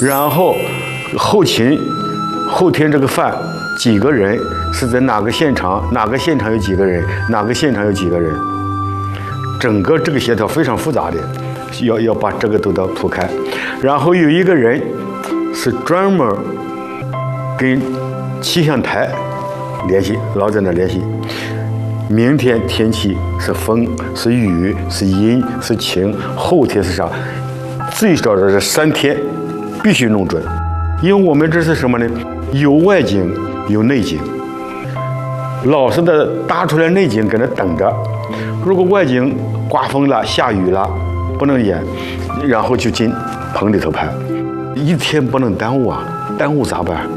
然后后天这个饭几个人是在哪个现场，哪个现场有几个人，哪个现场有几个人，整个这个协调非常复杂的，要把这个都要铺开。然后有一个人是专门跟气象台联系，老在那联系。明天天气是风是雨是阴是晴，后天是啥，最少的是3天必须弄准。因为我们这是什么呢？有外景有内景，老实的搭出来内景搁那等着，如果外景刮风了下雨了不能演，然后就进棚里头拍，一天不能耽误啊，耽误咋办？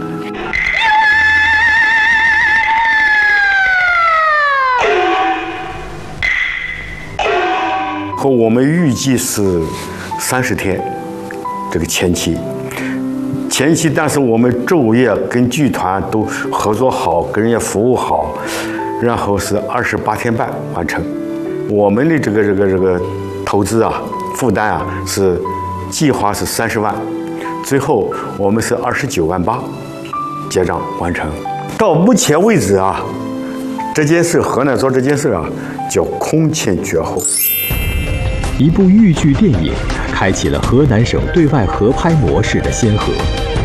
和我们预计是30天，这个前期，但是我们昼夜跟剧团都合作好，跟人家服务好，然后是28天半完成。我们的这个投资啊，负担啊是计划是30万，最后我们是29万8结账完成。到目前为止啊，这件事河南做这件事啊叫空前绝后。 一部豫剧电影开启了河南省对外合拍模式的先河。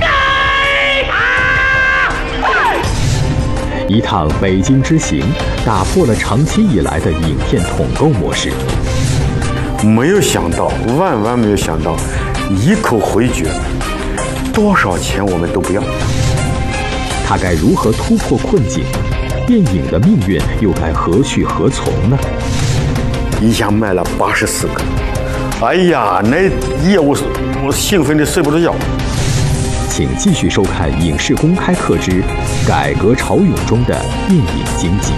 一趟北京之行打破了长期以来的影片统购模式。 没有想到，万没有想到，一口回绝，多少钱我们都不要。 他该如何突破困境？电影的命运又该何去何从呢？ 一下卖了84个，哎呀，那业务我兴奋的睡不着觉。 请继续收看《影视公开课之改革潮涌中的电影经济》。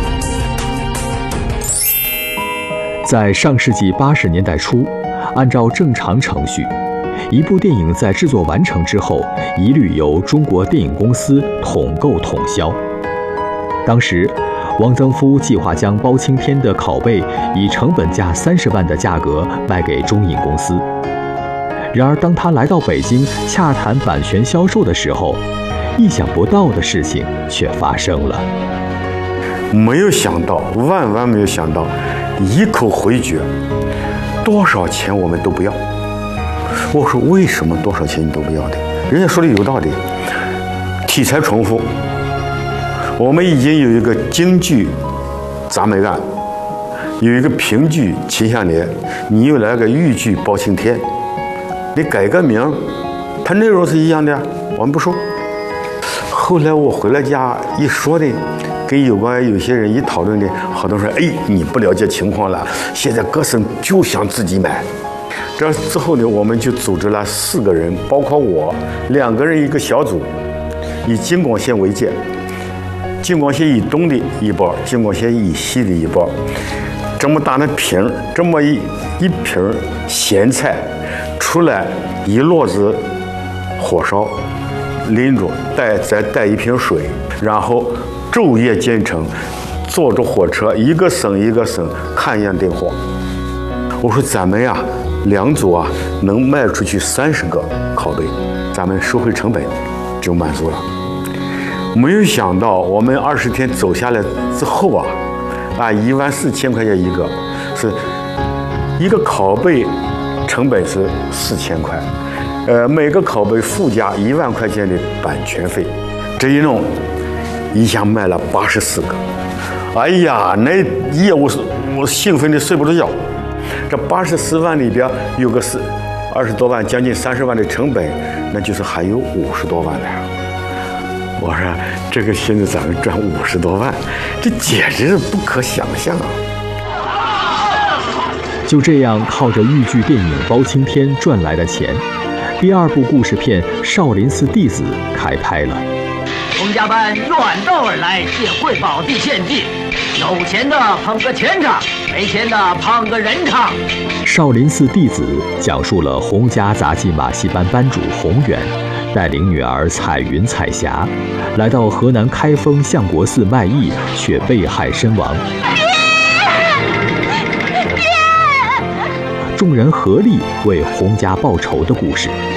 在上世纪80年代初，按照正常程序，一部电影在制作完成之后，一律由中国电影公司统购统销。当时，汪曾祜计划将包青天的拷贝以成本价30万的价格卖给中影公司。然而，当他来到北京洽谈版权销售的时候，意想不到的事情却发生了。 没有想到，万没有想到，一口回绝，多少钱我们都不要。我说为什么多少钱你都不要的？人家说的有道理，题材重复。我们已经有一个京剧铡美案，有一个评剧秦香莲，你又来个豫剧包青天，你改个名，它内容是一样的，我们不说。后来我回了家一说的，跟有些人一讨论的，好多人说，哎，你不了解情况了，现在各省就想自己买。这之后呢，我们就组织了4个人，包括我2个人一个小组，以京广线为界。京广线以东的一波，京广线以西的一波，这么大的瓶，这么一瓶咸菜，出来一摞子火烧，拎着再带一瓶水，然后昼夜兼程，坐着火车一个省一个省看样订货。我说咱们呀，2组啊能卖出去30个拷贝，咱们收回成本就满足了。没有想到，我们20天走下来之后啊，14000块钱一个，是一个拷贝成本是4000块，每个拷贝附加1万块钱的版权费，这一弄，一下卖了84个，哎呀，那业务我兴奋的睡不着觉。这84万里边有个20多万，将近30万的成本，那就是还有50多万的。我说这个现在咱们赚50多万，这简直是不可想象啊！ 就这样靠着豫剧电影《包青天》赚来的钱，第2部故事片《少林寺弟子》开拍了。 洪家班远道而来谢贵宝地献计，有钱的捧个钱场，没钱的捧个人场。 《少林寺弟子》讲述了洪家杂技马戏班班主洪远带领女儿彩云、彩霞来到河南开封相国寺卖艺，却被害身亡。众人合力为洪家报仇的故事。